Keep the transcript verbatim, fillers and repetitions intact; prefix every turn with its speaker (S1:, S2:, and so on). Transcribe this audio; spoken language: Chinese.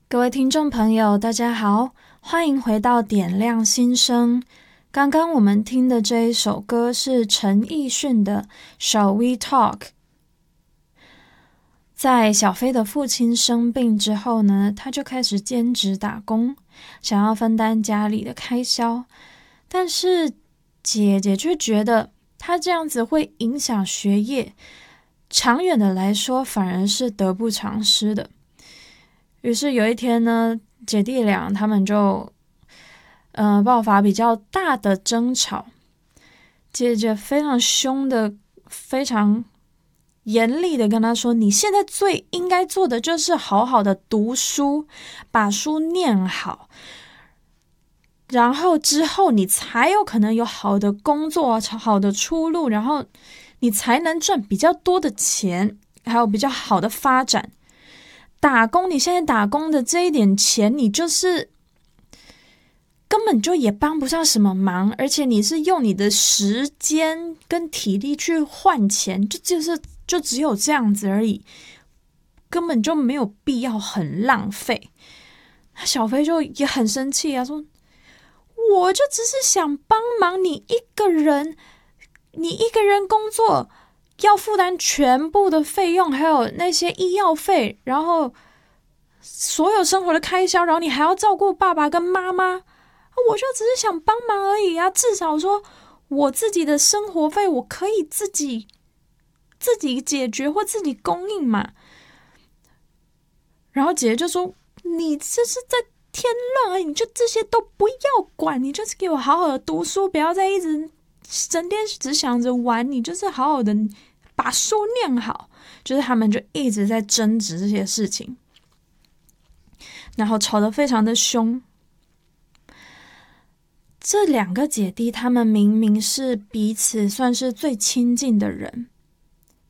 S1: 各位听众朋友，大家好，欢迎回到点亮心声。刚刚我们听的这一首歌是陈奕迅的《Shall We Talk》。在小飞的父亲生病之后呢，他就开始兼职打工，想要分担家里的开销。但是姐姐却觉得他这样子会影响学业，长远的来说反而是得不偿失的。于是有一天呢，姐弟俩他们就呃爆发比较大的争吵，姐姐非常凶的、非常严厉的跟他说：你现在最应该做的就是好好的读书，把书念好，然后之后你才有可能有好的工作、好的出路，然后你才能赚比较多的钱，还有比较好的发展。打工，你现在打工的这一点钱，你就是根本就也帮不上什么忙，而且你是用你的时间跟体力去换钱，就就是就只有这样子而已，根本就没有必要很浪费。小飞就也很生气啊，说我就只是想帮忙你一个人，你一个人工作要负担全部的费用，还有那些医药费，然后所有生活的开销，然后你还要照顾爸爸跟妈妈，我就只是想帮忙而已啊！至少说我自己的生活费我可以自己自己解决或自己供应嘛。然后姐姐就说：“你这是在添乱而已，你就这些都不要管，你就是给我好好的读书，不要再一直整天只想着玩，你就是好好的把书念好。”就是他们就一直在争执这些事情，然后吵得非常的凶。这两个姐弟他们明明是彼此算是最亲近的人，